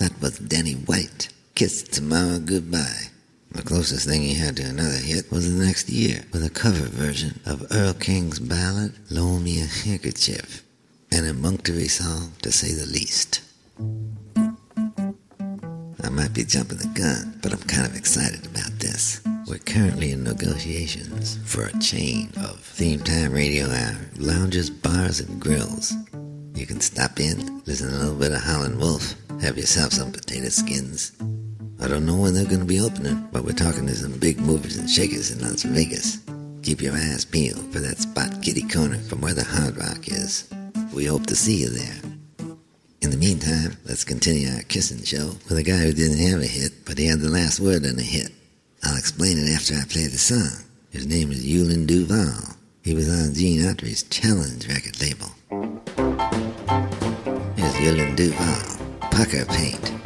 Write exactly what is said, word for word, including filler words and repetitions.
That was Danny White. Kiss Tomorrow Goodbye. The closest thing he had to another hit was the next year with a cover version of Earl King's ballad, Loan Me a Handkerchief, an emunctory song to say the least. I might be jumping the gun, but I'm kind of excited about this. We're currently in negotiations for a chain of theme time radio hour lounges, bars, and grills. You can stop in, listen to a little bit of Howlin' Wolf, have yourself some potato skins. I don't know when they're going to be opening, but we're talking to some big movers and shakers in Las Vegas. Keep your eyes peeled for that spot kitty corner from where the Hard Rock is. We hope to see you there. In the meantime, let's continue our kissing show with a guy who didn't have a hit, but he had the last word on a hit. I'll explain it after I play the song. His name is Yulin Duval. He was on Gene Autry's Challenge record label. Here's Yulin Duval, Pucker Paint.